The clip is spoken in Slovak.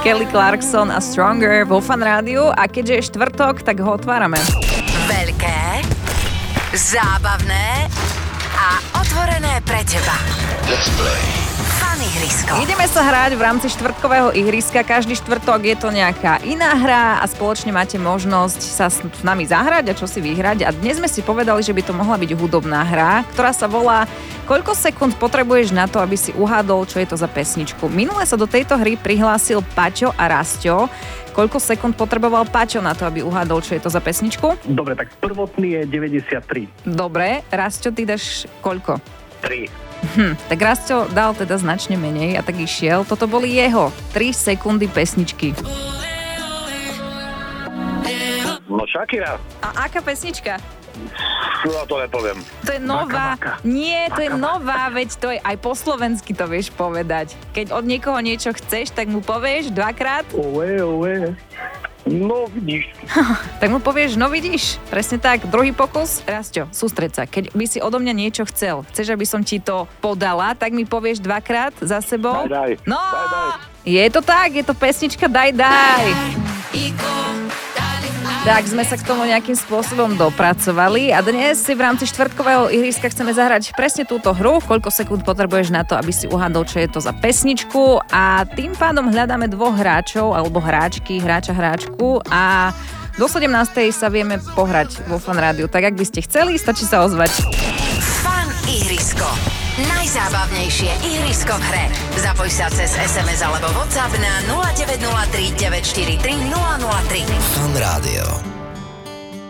Kelly Clarkson a Stronger vo Fan Rádiu a keďže je štvrtok, tak ho otvárame. Veľké, zábavné a otvorené pre teba. Let's play. Fan ihrisko. Ideme sa hrať v rámci štvrtkového ihriska. Každý štvrtok je to nejaká iná hra a spoločne máte možnosť sa s nami zahrať a čo si vyhrať. A dnes sme si povedali, že by to mohla byť hudobná hra, ktorá sa volá Koľko sekúnd potrebuješ na to, aby si uhádol, čo je to za pesničku. Minule sa do tejto hry prihlásil Paťo a Rasťo. Koľko sekúnd potreboval Paťo na to, aby uhádol, čo je to za pesničku? Dobre, tak prvotný je 93. Dobre, Rasťo, ty dáš koľko? 3. Tak Rasťo dal teda značne menej a tak išiel. Toto boli jeho 3 sekundy pesničky. No Shakira. A aká pesnička? No to nepoviem. To je nová. Vaka. Nie, to je nová, veď to je aj po slovensky to vieš povedať. Keď od niekoho niečo chceš, tak mu povieš dvakrát. Oe. No vidíš. Tak mu povieš, no vidíš. Presne tak. Druhý pokus. Rasťo, sústreď sa. Keď by si odo mňa niečo chcel, chceš, aby som ti to podala, tak mi povieš dvakrát za sebou. Daj. No, Daj. je to tak, je to pesnička Daj. Tak sme sa k tomu nejakým spôsobom dopracovali a dnes si v rámci štvrtkového ihriska chceme zahrať presne túto hru. Koľko sekúnd potrebuješ na to, aby si uhádol, čo je to za pesničku a tým pádom hľadáme dvoch hráčov alebo hráčky, hráčku a do 17. sa vieme pohrať vo Fan Rádiu. Tak ak by ste chceli, stačí sa ozvať. Fan ihrisko. Najzábavnejšie ihrisko v hre. Zapoj sa cez SMS alebo WhatsApp na 0903 943 003. Fan Rádio.